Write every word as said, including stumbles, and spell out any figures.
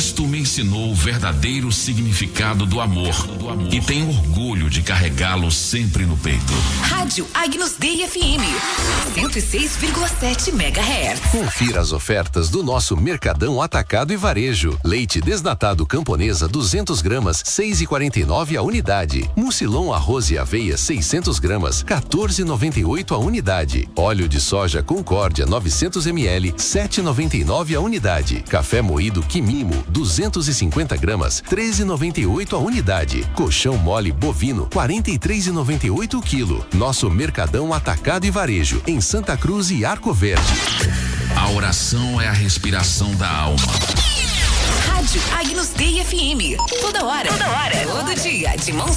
Cristo me ensinou o verdadeiro significado do amor e tenho orgulho de carregá-lo sempre no peito. Rádio Agnus Dei F M, cento e seis vírgula sete megahertz. Confira as ofertas do nosso Mercadão Atacado e Varejo. Leite desnatado Camponesa duzentos gramas, seis e quarenta e nove a unidade. Mucilon arroz e aveia seiscentos gramas, quatorze e noventa e oito a unidade. Óleo de soja Concórdia novecentos mililitros, sete e noventa e nove a unidade. Café moído Quimimo duzentos e cinquenta gramas, treze e noventa e oito a unidade. Colchão mole bovino quarenta e três e noventa e oito o quilo. Nosso Mercadão Atacado e Varejo em Santa Cruz e Arco Verde. A oração é a respiração da alma. Rádio Agnus Dei F M. Toda hora. Toda hora. Todo dia. De mãos